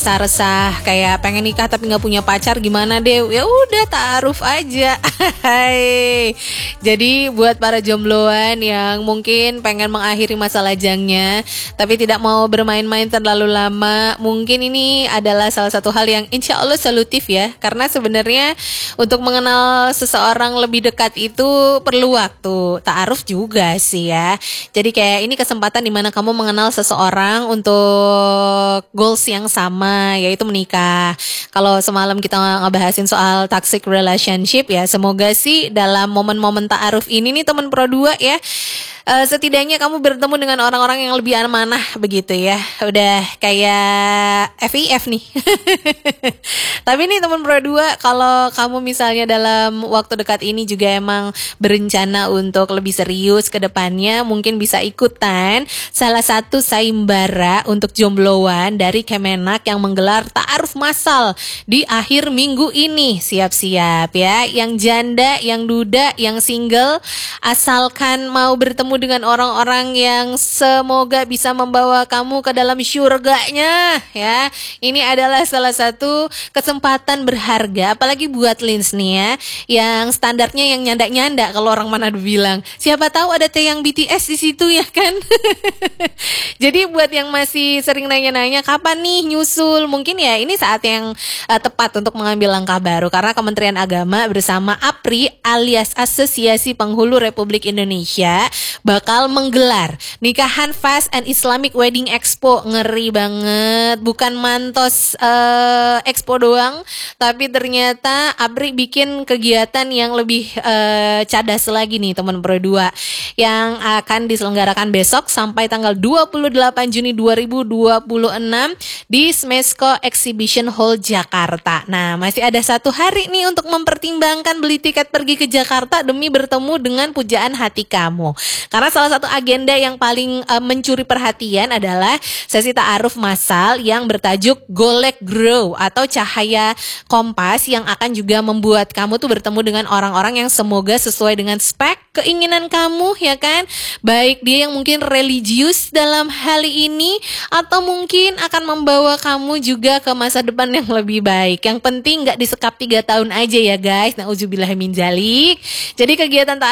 resah kayak pengen nikah tapi nggak punya pacar gimana deh, ya udah ta'aruf aja. Hai. Jadi buat para jombloan yang mungkin pengen mengakhiri masa lajangnya tapi tidak mau bermain-main terlalu lama, mungkin ini adalah salah satu hal yang insya Allah solutif ya, karena sebenarnya untuk mengenal seseorang lebih dekat itu perlu waktu. Ta'aruf juga sih ya. Jadi kayak ini kesempatan dimana kamu mengenal seseorang untuk goals yang sama, yaitu menikah. Kalau semalam kita ngebahasin soal toxic relationship ya, semoga sih dalam momen-momen ta'aruf ini nih teman Pro 2 ya, setidaknya kamu bertemu dengan orang-orang yang lebih amanah begitu ya. Udah kayak FIF nih. Tapi nih teman Pro 2, kalau kamu misalnya dalam waktu dekat ini juga emang berencana untuk lebih serius ke depannya, mungkin bisa ikutan salah satu sayembara untuk jombloan dari Kemenak yang menggelar ta'aruf massal di akhir minggu ini. Siap-siap ya, yang janda, yang duda, yang single, asalkan mau bertemu dengan orang-orang yang semoga bisa membawa kamu ke dalam syurganya ya. Ini adalah salah satu kesempatan berharga, apalagi buat Lins nih ya, yang standarnya yang nyanda-nyanda kalau orang Manado bilang. Siapa tahu ada yang BTS di situ ya kan. Jadi buat yang masih sering nanya-nanya kapan nih nyusul, mungkin ya ini saat yang tepat untuk mengambil langkah baru, karena Kementerian Agama bersama APRI alias Asosiasi Penghulu Republik Indonesia bakal menggelar nikahan Fast and Islamic Wedding Expo. Ngeri banget, bukan mantos expo doang, tapi ternyata APRI bikin kegiatan yang lebih cadas lagi nih teman Pro 2, yang akan diselenggarakan besok sampai tanggal 28 Juni 2026 di Smesco Exhibition Hall Jakarta. Nah, masih ada 1 hari nih untuk mempertimbangkan beli tiket pergi ke Jakarta demi bertemu dengan pujaan hati kamu. Karena salah satu agenda yang paling mencuri perhatian adalah sesi ta'aruf massal yang bertajuk Golek Grow atau Cahaya Kompas, yang akan juga membuat kamu tuh bertemu dengan orang-orang yang semoga sesuai dengan spek keinginan kamu ya kan. Baik dia yang mungkin religius dalam hal ini, atau mungkin akan membawa kamu juga ke masa depan yang lebih baik. Yang penting gak disekap 3 tahun aja ya guys. Nauzubillah min dzalik. Jadi kegiatan